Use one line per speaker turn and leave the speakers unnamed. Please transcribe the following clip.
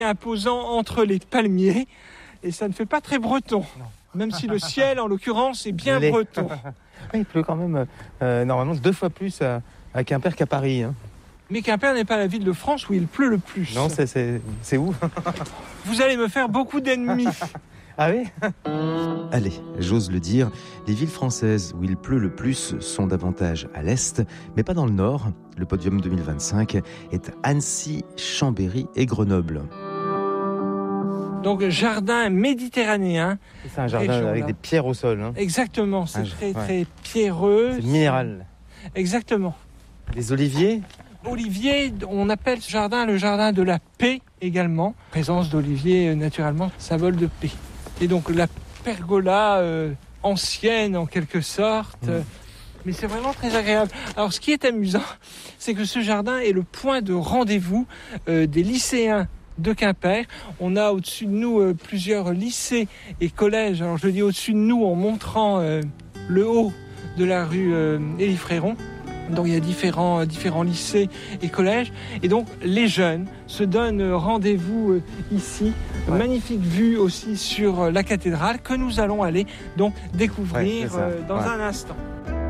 imposant entre les palmiers et ça ne fait pas très breton. Non. Même si le ciel, en l'occurrence, est bien breton.
Il pleut quand même normalement 2 fois plus à Quimper qu'à Paris. Hein.
Mais Quimper n'est pas la ville de France où il pleut le plus.
Non, c'est où?
Vous allez me faire beaucoup d'ennemis.
Ah oui?
Allez, j'ose le dire, les villes françaises où il pleut le plus sont davantage à l'est, mais pas dans le nord. Le podium 2025 est Annecy, Chambéry et Grenoble.
Donc jardin méditerranéen.
C'est un jardin avec des pierres au sol. Hein.
Exactement, c'est très pierreux.
C'est minéral.
Exactement.
Les oliviers?
Olivier, on appelle ce jardin le jardin de la paix également. Présence d'olivier, naturellement, symbole de paix. Et donc la pergola ancienne en quelque sorte. Mais c'est vraiment très agréable. Alors ce qui est amusant, c'est que ce jardin est le point de rendez-vous des lycéens de Quimper. On a au-dessus de nous plusieurs lycées et collèges. Alors je dis au-dessus de nous en montrant le haut de la rue Élie Fréron. Donc il y a différents lycées et collèges. Et donc les jeunes se donnent rendez-vous ici. Ouais. Magnifique vue aussi sur la cathédrale que nous allons aller donc découvrir dans un instant.